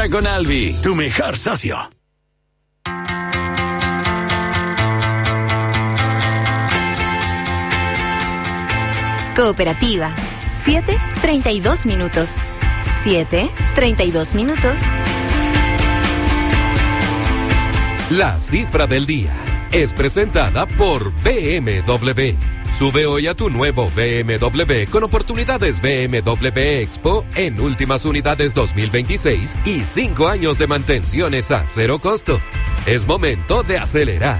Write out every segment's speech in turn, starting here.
Ahorra con Alvi, tu mejor socio. Cooperativa. 7:32 minutos. 7:32 minutos. La cifra del día es presentada por BMW. Sube hoy a tu nuevo BMW con oportunidades BMW Expo en últimas unidades 2026 y 5 años de mantenciones a cero costo. Es momento de acelerar.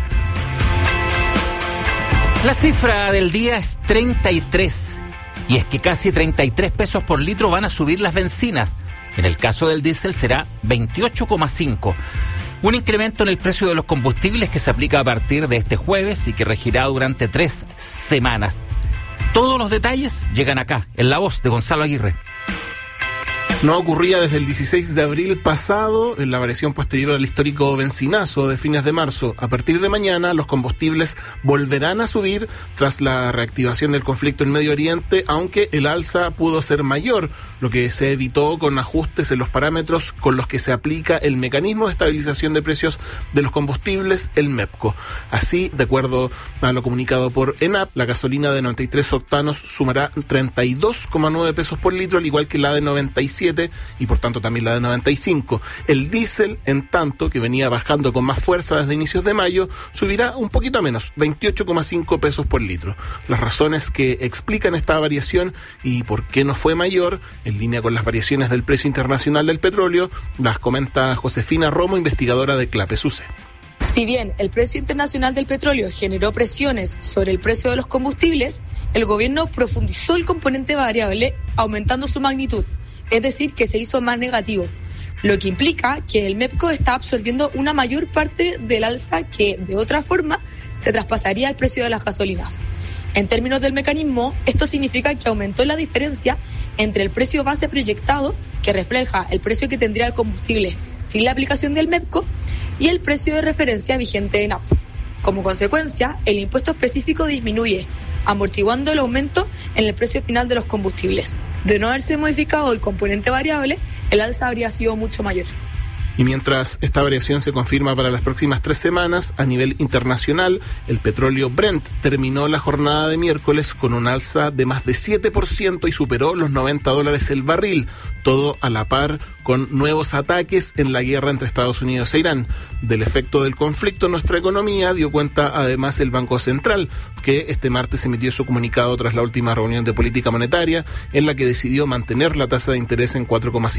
La cifra del día es 33. Y es que casi 33 pesos por litro van a subir las bencinas. En el caso del diésel será 28,5. Un incremento en el precio de los combustibles que se aplica a partir de este jueves y que regirá durante 3 semanas. Todos los detalles llegan acá, en la voz de Gonzalo Aguirre. No ocurría desde el 16 de abril pasado, en la variación posterior al histórico bencinazo de fines de marzo. A partir de mañana, los combustibles volverán a subir tras la reactivación del conflicto en Medio Oriente, aunque el alza pudo ser mayor, lo que se evitó con ajustes en los parámetros con los que se aplica el mecanismo de estabilización de precios de los combustibles, el MEPCO. Así, de acuerdo a lo comunicado por ENAP, la gasolina de 93 octanos sumará 32,9 pesos por litro, al igual que la de 97 y por tanto también la de 95. El diésel, en tanto, que venía bajando con más fuerza desde inicios de mayo, subirá un poquito menos, 28,5 pesos por litro. Las razones que explican esta variación y por qué no fue mayor, en línea con las variaciones del precio internacional del petróleo, las comenta Josefina Romo, investigadora de CLAPES-UC. Si bien el precio internacional del petróleo generó presiones sobre el precio de los combustibles, el gobierno profundizó el componente variable, aumentando su magnitud. Es decir, que se hizo más negativo, lo que implica que el MEPCO está absorbiendo una mayor parte del alza que, de otra forma, se traspasaría al precio de las gasolinas. En términos del mecanismo, esto significa que aumentó la diferencia entre el precio base proyectado, que refleja el precio que tendría el combustible sin la aplicación del MEPCO, y el precio de referencia vigente de ENAP. Como consecuencia, el impuesto específico disminuye, amortiguando el aumento en el precio final de los combustibles. De no haberse modificado el componente variable, el alza habría sido mucho mayor. Y mientras esta variación se confirma para las próximas 3 semanas, a nivel internacional, el petróleo Brent terminó la jornada de miércoles con un alza de más de 7% y superó los $90 el barril, todo a la par con nuevos ataques en la guerra entre Estados Unidos e Irán. Del efecto del conflicto en nuestra economía dio cuenta además el Banco Central, que este martes emitió su comunicado tras la última reunión de política monetaria, en la que decidió mantener la tasa de interés en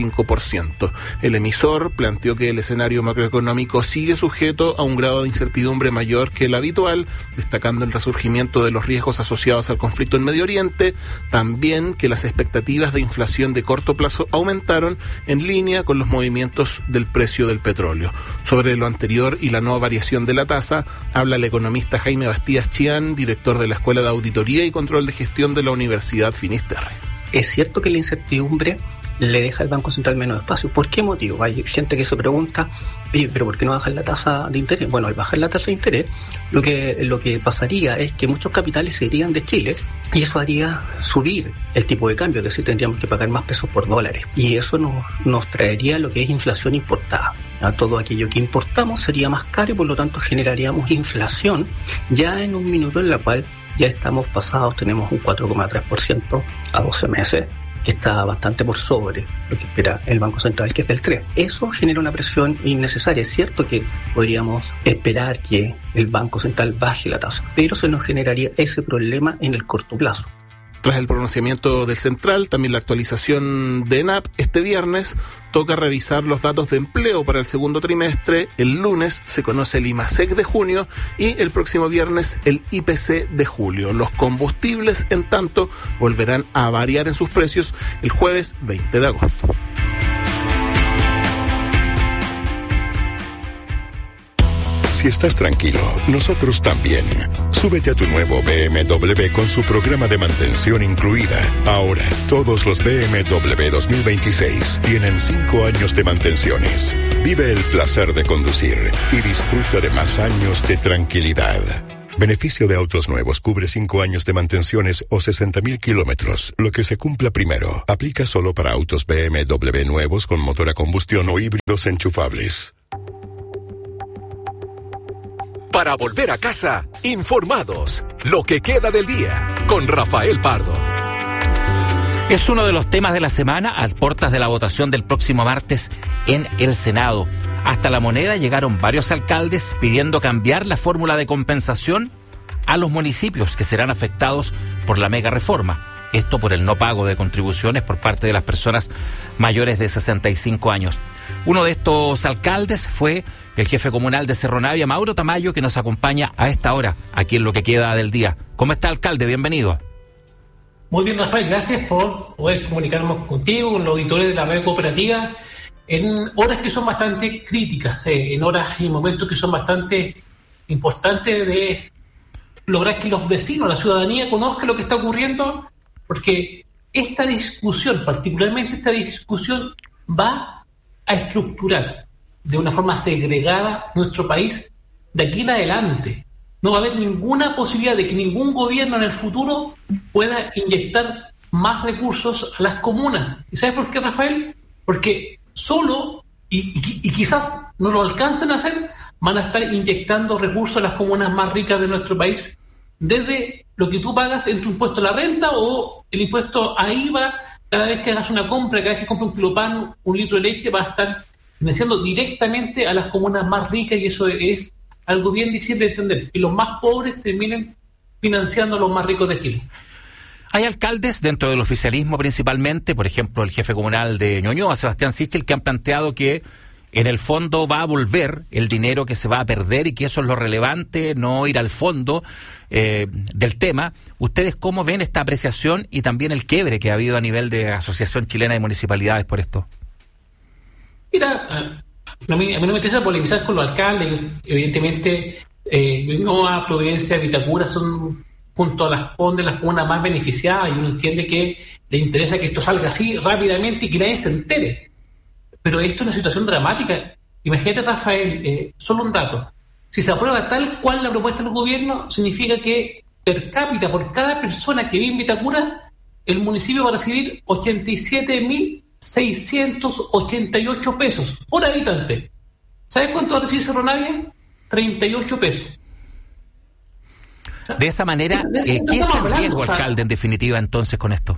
4,5%. El emisor planteó que el escenario macroeconómico sigue sujeto a un grado de incertidumbre mayor que el habitual, destacando el resurgimiento de los riesgos asociados al conflicto en Medio Oriente, también que las expectativas de inflación de corto plazo aumentaron en línea con los movimientos del precio del petróleo. Sobre lo anterior y la nueva variación de la tasa, habla el economista Jaime Bastías Chián, director de la Escuela de Auditoría y Control de Gestión de la Universidad Finisterre. Es cierto que la incertidumbre le deja al Banco Central menos espacio. ¿Por qué motivo? Hay gente que se pregunta, oye, ¿pero por qué no bajan la tasa de interés? Bueno, al bajar la tasa de interés, lo que pasaría es que muchos capitales se irían de Chile y eso haría subir el tipo de cambio, es decir, tendríamos que pagar más pesos por dólares. Y eso nos traería lo que es inflación importada. Todo aquello que importamos sería más caro y por lo tanto generaríamos inflación ya en un minuto en la cual ya estamos pasados, tenemos un 4,3% a 12 meses, que está bastante por sobre lo que espera el Banco Central, que es del 3. Eso genera una presión innecesaria. Es cierto que podríamos esperar que el Banco Central baje la tasa, pero se nos generaría ese problema en el corto plazo. Tras el pronunciamiento del Central, también la actualización de ENAP, este viernes toca revisar los datos de empleo para el segundo trimestre. El lunes se conoce el IMASEC de junio y el próximo viernes el IPC de julio. Los combustibles, en tanto, volverán a variar en sus precios el jueves 20 de agosto. Si estás tranquilo, nosotros también. Súbete a tu nuevo BMW con su programa de mantención incluida. Ahora, todos los BMW 2026 tienen 5 años de mantenciones. Vive el placer de conducir y disfruta de más años de tranquilidad. Beneficio de autos nuevos. Cubre 5 años de mantenciones o 60.000 kilómetros. Lo que se cumpla primero. Aplica solo para autos BMW nuevos con motor a combustión o híbridos enchufables. Para volver a casa, informados. Lo que queda del día, con Rafael Pardo. Es uno de los temas de la semana a puertas de la votación del próximo martes en el Senado. Hasta La Moneda llegaron varios alcaldes pidiendo cambiar la fórmula de compensación a los municipios que serán afectados por la mega reforma. Esto por el no pago de contribuciones por parte de las personas mayores de 65 años. Uno de estos alcaldes fue el jefe comunal de Cerro Navia, Mauro Tamayo, que nos acompaña a esta hora, aquí en Lo que queda del día. ¿Cómo está, alcalde? Bienvenido. Muy bien, Rafael, gracias por poder comunicarnos contigo, con los auditores de la red cooperativa, en horas que son bastante críticas, en horas y momentos que son bastante importantes de lograr que los vecinos, la ciudadanía, conozca lo que está ocurriendo, porque esta discusión, particularmente esta discusión, va a estructurar de una forma segregada nuestro país de aquí en adelante. No va a haber ninguna posibilidad de que ningún gobierno en el futuro pueda inyectar más recursos a las comunas. ¿Y sabes por qué, Rafael? Porque solo, y quizás no lo alcancen a hacer, van a estar inyectando recursos a las comunas más ricas de nuestro país, desde lo que tú pagas en tu impuesto a la renta o el impuesto a IVA. Cada vez que hagas una compra, cada vez que compras un kilo de pan, un litro de leche, va a estar financiando directamente a las comunas más ricas, y eso es algo bien difícil de entender, que los más pobres terminen financiando a los más ricos de Chile. Hay alcaldes dentro del oficialismo principalmente, por ejemplo el jefe comunal de Ñuñoa, Sebastián Sichel, que han planteado que en el fondo va a volver el dinero que se va a perder y que eso es lo relevante, no ir al fondo del tema. ¿Ustedes cómo ven esta apreciación y también el quiebre que ha habido a nivel de Asociación Chilena de Municipalidades por esto? Mira, a mí no me interesa polemizar con los alcaldes. Evidentemente, Ñuñoa, Providencia, Vitacura son, junto a las Condes, las comunas más beneficiadas, y uno entiende que le interesa que esto salga así rápidamente y que nadie se entere. Pero esto es una situación dramática. Imagínate, Rafael, solo un dato. Si se aprueba tal cual la propuesta del gobierno, significa que per cápita, por cada persona que vive en Vitacura, el municipio va a recibir 87.688 pesos por habitante. ¿Sabes cuánto va a recibir Cerro Navia? 38 pesos. De esa manera, ¿qué está en riesgo, alcalde, en definitiva, entonces, con esto?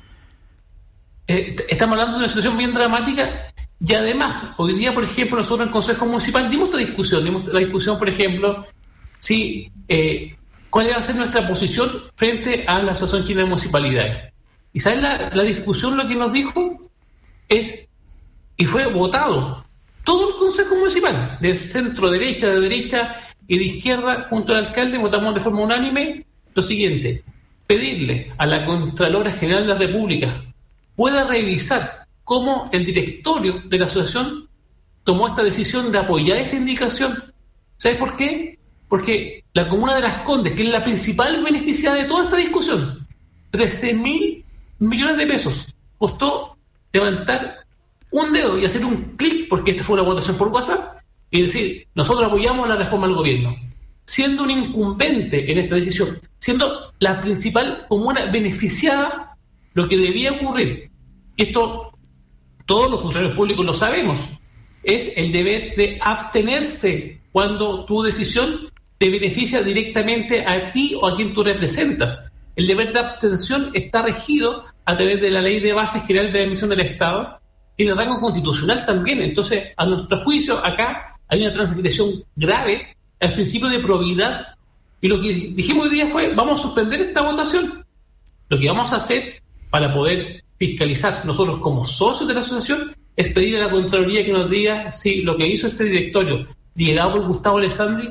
Estamos hablando de una situación bien dramática. Y además, hoy día, por ejemplo, nosotros en el Consejo Municipal dimos la discusión, por ejemplo, si cuál iba a ser nuestra posición frente a la Asociación Chilena de Municipalidades. Y ¿sabes la discusión? Lo que nos dijo es, y fue votado, todo el Consejo Municipal, de centro derecha, de derecha y de izquierda, junto al alcalde, votamos de forma unánime lo siguiente: pedirle a la Contralora General de la República pueda revisar cómo el directorio de la asociación tomó esta decisión de apoyar esta indicación. ¿Sabes por qué? Porque la comuna de Las Condes, que es la principal beneficiada de toda esta discusión, 13.000 millones de pesos, costó levantar un dedo y hacer un clic, porque esta fue una votación por WhatsApp, y decir, nosotros apoyamos la reforma del gobierno, siendo un incumbente en esta decisión, siendo la principal comuna beneficiada. Lo que debía ocurrir, y esto todos los funcionarios públicos lo sabemos, es el deber de abstenerse cuando tu decisión te beneficia directamente a ti o a quien tú representas. El deber de abstención está regido a través de la Ley de Bases General de Administración del Estado y el rango constitucional también. Entonces, a nuestro juicio, acá hay una transgresión grave al principio de probidad, y lo que dijimos hoy día fue, vamos a suspender esta votación. Lo que vamos a hacer para poder fiscalizar nosotros como socios de la asociación es pedir a la Contraloría que nos diga si lo que hizo este directorio, liderado por Gustavo Alessandri,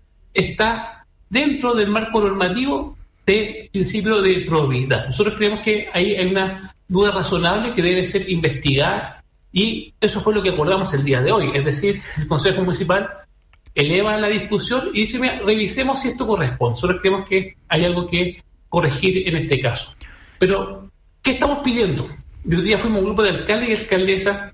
está dentro del marco normativo del principio de probidad. Nosotros creemos que ahí hay una duda razonable que debe ser investigada, y eso fue lo que acordamos el día de hoy. Es decir, el Consejo Municipal eleva la discusión y dice, mira, revisemos si esto corresponde. Nosotros creemos que hay algo que corregir en este caso. Pero, ¿qué estamos pidiendo? Hoy día fuimos un grupo de alcaldes y alcaldesas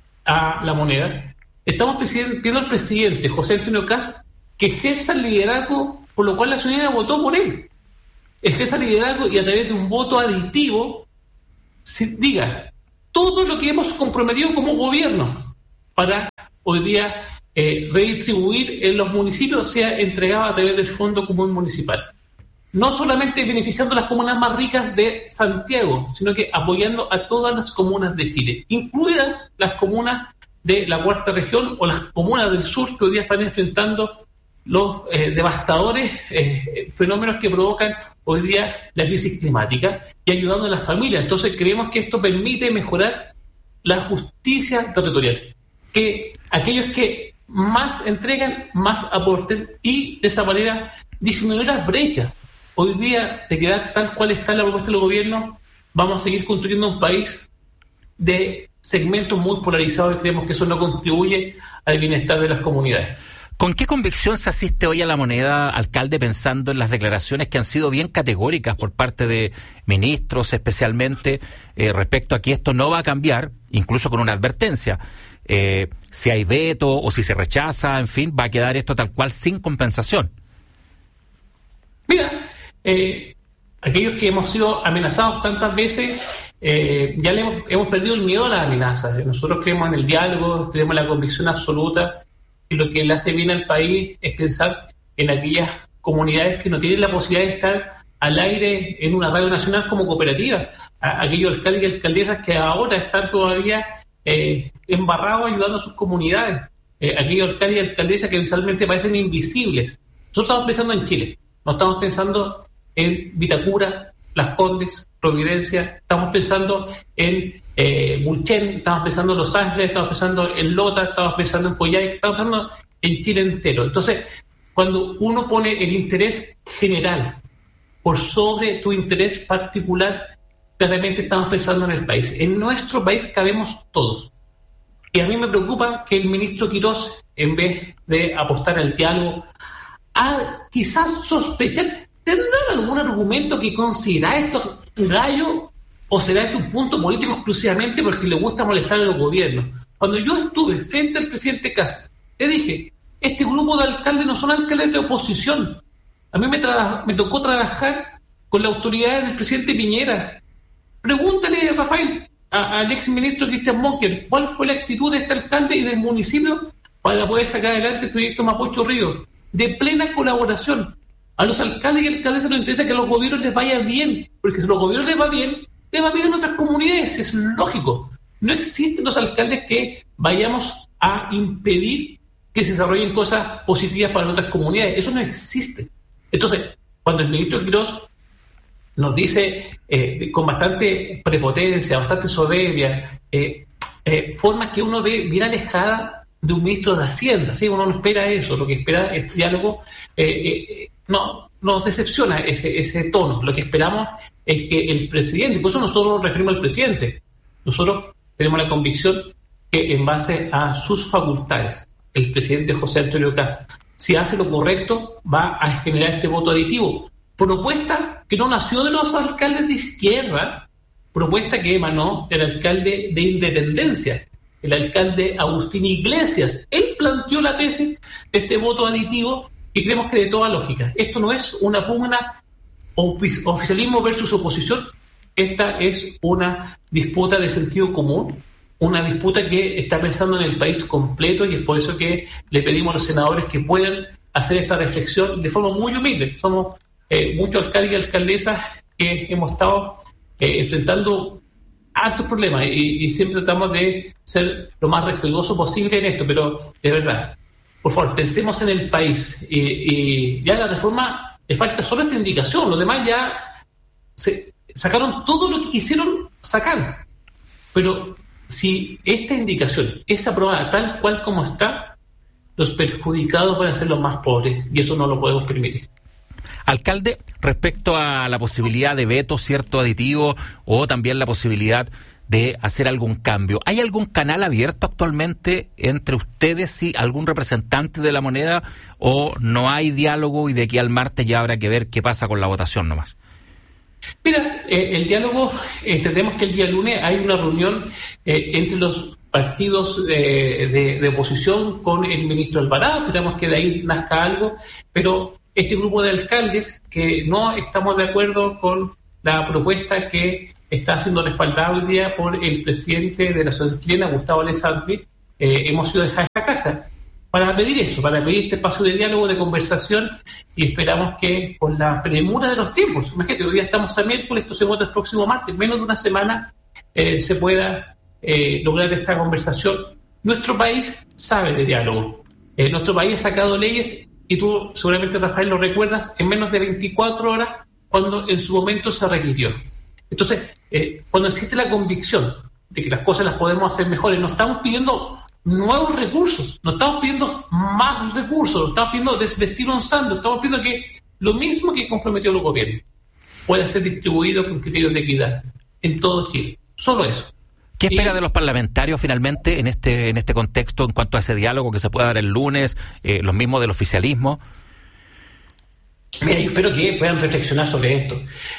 a La Moneda. Estamos pidiendo al presidente José Antonio Kast que ejerza el liderazgo por lo cual la ciudadanía votó por él. Ejerza liderazgo y a través de un voto aditivo diga todo lo que hemos comprometido como gobierno para hoy día redistribuir en los municipios sea entregado a través del Fondo Común Municipal. No solamente beneficiando a las comunas más ricas de Santiago, sino que apoyando a todas las comunas de Chile, incluidas las comunas de la Cuarta Región o las comunas del sur que hoy día están enfrentando los devastadores fenómenos que provocan hoy día la crisis climática y ayudando a las familias. Entonces creemos que esto permite mejorar la justicia territorial, que aquellos que más entregan, más aporten y de esa manera disminuir las brechas. Hoy día, de quedar tal cual está la propuesta del gobierno, vamos a seguir construyendo un país de segmentos muy polarizados y creemos que eso no contribuye al bienestar de las comunidades. ¿Con qué convicción se asiste hoy a la Moneda, alcalde, pensando en las declaraciones que han sido bien categóricas por parte de ministros, especialmente respecto a que esto no va a cambiar, incluso con una advertencia? Si hay veto o si se rechaza, en fin, va a quedar esto tal cual sin compensación. Mira, aquellos que hemos sido amenazados tantas veces, ya hemos perdido el miedo a las amenazas. Nosotros creemos en el diálogo, tenemos la convicción absoluta y lo que le hace bien al país es pensar en aquellas comunidades que no tienen la posibilidad de estar al aire en una radio nacional como cooperativa, aquellos alcaldes y alcaldesas que ahora están todavía embarrados ayudando a sus comunidades, aquellos alcaldes y alcaldesas que visualmente parecen invisibles. Nosotros estamos pensando en Chile, no estamos pensando en Vitacura, Las Condes, Providencia, estamos pensando en Bulchen, estamos pensando en Los Ángeles, estamos pensando en Lota, estamos pensando en Coyhaique, estamos pensando en Chile entero. Entonces, cuando uno pone el interés general por sobre tu interés particular, claramente estamos pensando en el país. En nuestro país cabemos todos. Y a mí me preocupa que el ministro Quirós, en vez de apostar al diálogo, quizás sospechar, ¿tendrán algún argumento que considera esto un gallo o será esto un punto político exclusivamente porque le gusta molestar a los gobiernos? Cuando yo estuve frente al presidente Kast, le dije, este grupo de alcaldes no son alcaldes de oposición. A mí me tocó trabajar con la autoridad del presidente Piñera. Pregúntale, Rafael, al ex ministro Cristian Monker, ¿cuál fue la actitud de este alcalde y del municipio para poder sacar adelante el proyecto Mapocho Río? De plena colaboración. A los alcaldes y alcaldesas les interesa que a los gobiernos les vaya bien, porque si a los gobiernos les va bien en otras comunidades, es lógico. No existen los alcaldes que vayamos a impedir que se desarrollen cosas positivas para otras comunidades. Eso no existe. Entonces, cuando el ministro Quirós nos dice con bastante prepotencia, bastante soberbia, formas que uno ve bien alejada de un ministro de Hacienda, ¿sí? Uno no espera eso, lo que espera es diálogo. No, nos decepciona ese tono. Lo que esperamos es que el presidente, por eso nosotros nos referimos al presidente, nosotros tenemos la convicción que en base a sus facultades, el presidente José Antonio Kast, si hace lo correcto, va a generar este voto aditivo. Propuesta que no nació de los alcaldes de izquierda, propuesta que emanó del alcalde de Independencia, el alcalde Agustín Iglesias. Él planteó la tesis de este voto aditivo y creemos que de toda lógica. Esto no es una pugna oficialismo versus oposición, esta es una disputa de sentido común, una disputa que está pensando en el país completo y es por eso que le pedimos a los senadores que puedan hacer esta reflexión de forma muy humilde. Somos muchos alcaldes y alcaldesas que hemos estado enfrentando altos problemas y siempre tratamos de ser lo más respetuoso posible en esto, pero de verdad, por favor, pensemos en el país y ya la reforma le falta solo esta indicación, los demás ya se sacaron todo lo que quisieron sacar, pero si esta indicación es aprobada tal cual como está, los perjudicados van a ser los más pobres y eso no lo podemos permitir. Alcalde, respecto a la posibilidad de veto, cierto aditivo, o también la posibilidad de hacer algún cambio, ¿hay algún canal abierto actualmente entre ustedes y algún representante de la Moneda o no hay diálogo y de aquí al martes ya habrá que ver qué pasa con la votación nomás? Mira, el diálogo, entendemos que el día lunes hay una reunión entre los partidos de oposición con el ministro Alvarado, esperamos que de ahí nazca algo, pero este grupo de alcaldes que no estamos de acuerdo con la propuesta que está siendo respaldada hoy día por el presidente de la sociedad chilena, Gustavo Alessandri, hemos sido dejar esta carta para pedir eso, para pedir este espacio de diálogo, de conversación, y esperamos que con la premura de los tiempos, imagínate, hoy día estamos a miércoles, esto se vota el próximo martes, menos de una semana, se pueda lograr esta conversación. Nuestro país sabe de diálogo, nuestro país ha sacado leyes, y tú seguramente, Rafael, lo recuerdas, en menos de 24 horas, cuando en su momento se requirió. Entonces, cuando existe la convicción de que las cosas las podemos hacer mejores, no estamos pidiendo nuevos recursos, no estamos pidiendo más recursos, no estamos pidiendo desvestir un santo, estamos pidiendo que lo mismo que comprometió el gobierno pueda ser distribuido con criterios de equidad en todo Chile. Solo eso. ¿Qué espera de los parlamentarios finalmente en este contexto en cuanto a ese diálogo que se pueda dar el lunes, los mismos del oficialismo? Mira, yo espero que puedan reflexionar sobre esto.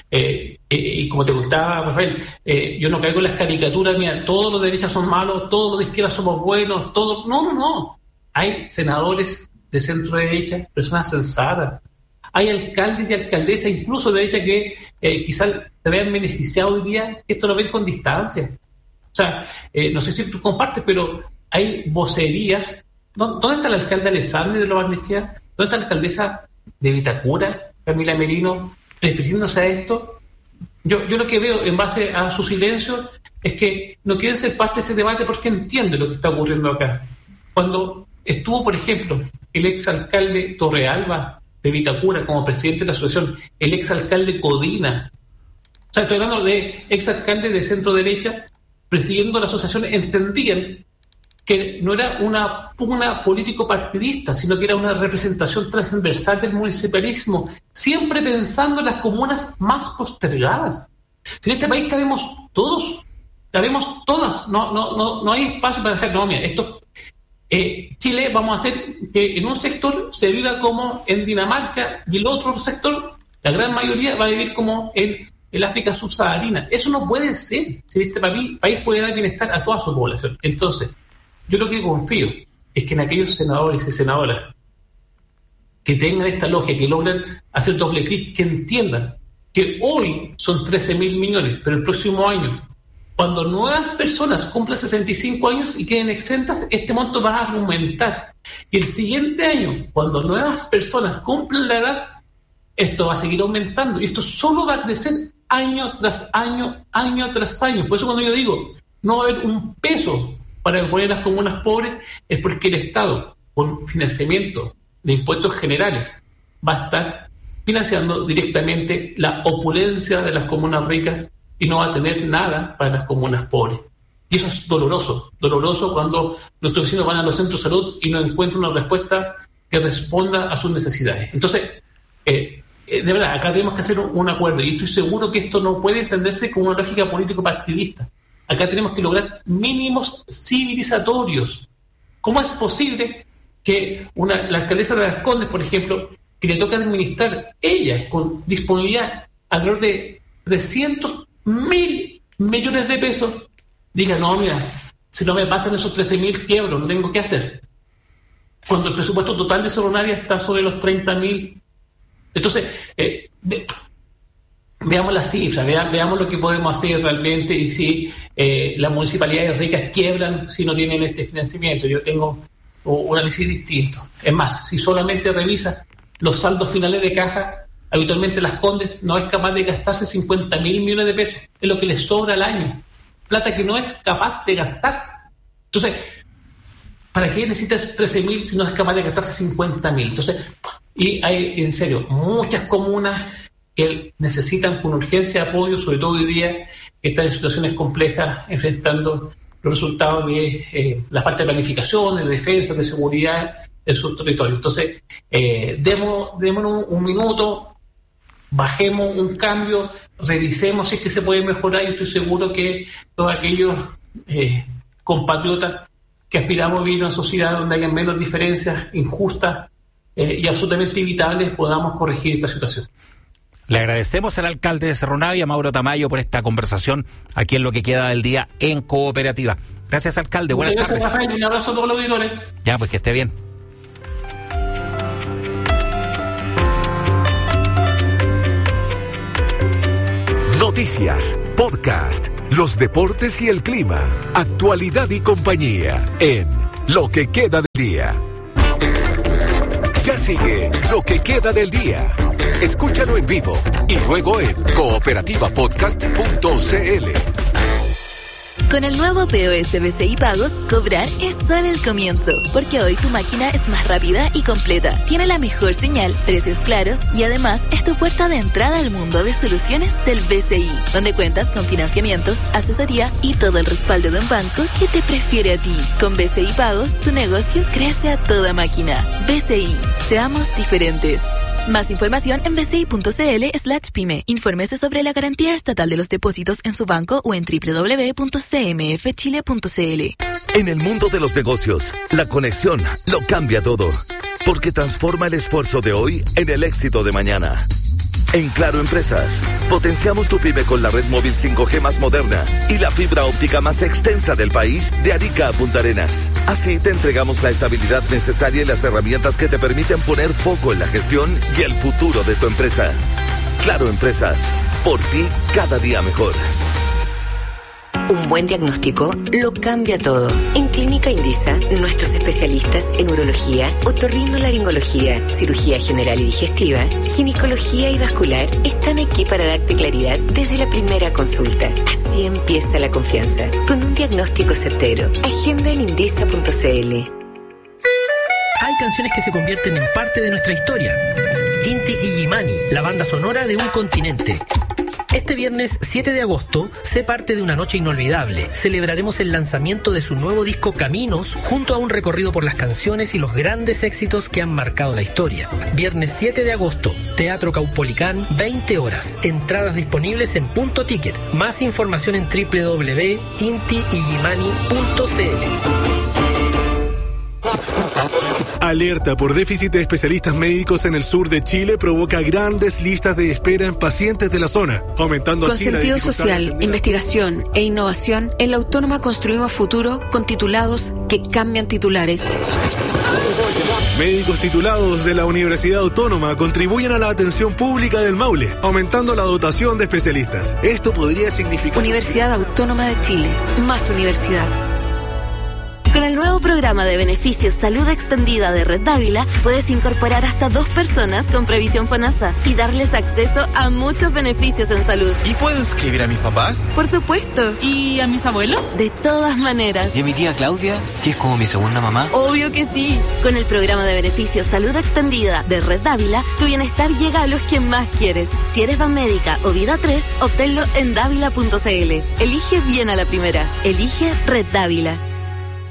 Y como te gustaba, Rafael, yo no caigo en las caricaturas, mira, todos los de derecha son malos, todos los de izquierda somos buenos, todos... No. Hay senadores de centro derecha, personas sensatas. Hay alcaldes y alcaldesas, incluso de derecha, que quizás se vean beneficiados hoy día, que esto lo ven con distancia. O sea, no sé si tú compartes, pero hay vocerías. ¿Dónde está el alcalde Alessandri de Lo Barnechea? ¿Dónde está la alcaldesa de Vitacura, Camila Merino, refiriéndose a esto? Yo lo que veo en base a su silencio es que no quieren ser parte de este debate porque entienden lo que está ocurriendo acá. Cuando estuvo, por ejemplo, el exalcalde Torrealba de Vitacura como presidente de la asociación, el exalcalde Codina, o sea, estoy hablando de exalcaldes de centro derecha presidiendo la asociación, entendían que no era una pugna político-partidista, sino que era una representación transversal del municipalismo, siempre pensando en las comunas más postergadas. Si en este país cabemos todos, cabemos todas, no hay espacio para dejar, no, mira, Chile vamos a hacer que en un sector se viva como en Dinamarca y el otro sector, la gran mayoría, va a vivir como en el África subsahariana. Eso no puede ser. Si este país puede dar bienestar a toda su población. Entonces, yo lo que confío es que en aquellos senadores y senadoras que tengan esta logia, que logran hacer doble clic, que entiendan que hoy son 13.000 millones, pero el próximo año, cuando nuevas personas cumplan 65 años y queden exentas, este monto va a aumentar. Y el siguiente año, cuando nuevas personas cumplan la edad, esto va a seguir aumentando. Y esto solo va a crecer año tras año, año tras año. Por eso cuando yo digo, no va a haber un peso para poner las comunas pobres, es porque el Estado, con financiamiento de impuestos generales, va a estar financiando directamente la opulencia de las comunas ricas y no va a tener nada para las comunas pobres. Y eso es doloroso cuando nuestros vecinos van a los centros de salud y no encuentran una respuesta que responda a sus necesidades. Entonces, de verdad, acá tenemos que hacer un acuerdo, y estoy seguro que esto no puede entenderse como una lógica político-partidista. Acá tenemos que lograr mínimos civilizatorios. ¿Cómo es posible que la alcaldesa de Las Condes, por ejemplo, que le toca administrar ella con disponibilidad alrededor de 300.000 millones de pesos, diga, no, mira, si no me pasan esos 13.000 quiebro, no tengo qué hacer? Cuando el presupuesto total de Soronaria está sobre los 30.000. Entonces, veamos las cifras, veamos lo que podemos hacer realmente, y si las municipalidades ricas quiebran si no tienen este financiamiento. Yo tengo un análisis distinto. Es más, si solamente revisas los saldos finales de caja, habitualmente Las Condes no es capaz de gastarse 50.000 millones de pesos, es lo que les sobra al año, plata que no es capaz de gastar. Entonces, ¿para qué necesitas 13.000 si no es capaz de gastarse 50.000? Entonces, y hay, en serio, muchas comunas que necesitan con urgencia apoyo, sobre todo hoy día que están en situaciones complejas, enfrentando los resultados de la falta de planificación, de defensa, de seguridad en sus territorios. Entonces, démonos un minuto, bajemos un cambio, revisemos si es que se puede mejorar. Yo estoy seguro que todos aquellos compatriotas que aspiramos a vivir en una sociedad donde haya menos diferencias injustas y absolutamente evitables, podamos corregir esta situación. Le agradecemos al alcalde de Cerro Navia, Mauro Tamayo, por esta conversación aquí en lo que queda del día en Cooperativa. Gracias, alcalde. Buenas tardes. Gracias, Rafael. Un abrazo a todos los auditores. Ya, pues que esté bien. noticias, podcast, los deportes y el clima, actualidad y compañía en Lo que queda del día. Ya sigue Lo que queda del día. Escúchalo en vivo y luego en cooperativapodcast.cl. Con el nuevo POS BCI Pagos, cobrar es solo el comienzo, porque hoy tu máquina es más rápida y completa, tiene la mejor señal, precios claros y además es tu puerta de entrada al mundo de soluciones del BCI, donde cuentas con financiamiento, asesoría y todo el respaldo de un banco que te prefiere a ti. Con BCI Pagos, tu negocio crece a toda máquina. BCI, seamos diferentes. Más información en bci.cl/pyme. Infórmese sobre la garantía estatal de los depósitos en su banco o en www.cmfchile.cl. En el mundo de los negocios, la conexión lo cambia todo, porque transforma el esfuerzo de hoy en el éxito de mañana. En Claro Empresas, potenciamos tu pyme con la red móvil 5G más moderna y la fibra óptica más extensa del país, de Arica a Punta Arenas. Así te entregamos la estabilidad necesaria y las herramientas que te permiten poner foco en la gestión y el futuro de tu empresa. Claro Empresas, por ti cada día mejor. Un buen diagnóstico lo cambia todo. En Clínica Indisa, nuestros especialistas en urología, otorrinolaringología, cirugía general y digestiva, ginecología y vascular están aquí para darte claridad desde la primera consulta. Así empieza la confianza, con un diagnóstico certero. Agenda en indisa.cl. Hay canciones que se convierten en parte de nuestra historia. Inti Illimani, la banda sonora de un continente. Este viernes 7 de agosto, sé parte de una noche inolvidable. Celebraremos el lanzamiento de su nuevo disco Caminos, junto a un recorrido por las canciones y los grandes éxitos que han marcado la historia. Viernes 7 de agosto, Teatro Caupolicán, 20 horas. Entradas disponibles en Punto Ticket. Más información en www.intiillimani.cl. Alerta por déficit de especialistas médicos en el sur de Chile provoca grandes listas de espera en pacientes de la zona, aumentando con así la sentido dificultad social, investigación e innovación, en la Autónoma construimos futuro con titulados que cambian titulares. Médicos titulados de la Universidad Autónoma contribuyen a la atención pública del Maule, aumentando la dotación de especialistas. Esto podría significar... Universidad Autónoma de Chile, más universidad. Con el nuevo programa de beneficios Salud Extendida de Red Dávila, puedes incorporar hasta 2 personas con previsión FONASA y darles acceso a muchos beneficios en salud. ¿Y puedo inscribir a mis papás? Por supuesto. ¿Y a mis abuelos? De todas maneras. ¿Y a mi tía Claudia, que es como mi segunda mamá? Obvio que sí. Con el programa de beneficios Salud Extendida de Red Dávila, tu bienestar llega a los que más quieres. Si eres Banmédica o Vida 3, obténlo en dávila.cl. Elige bien a la primera. Elige Red Dávila.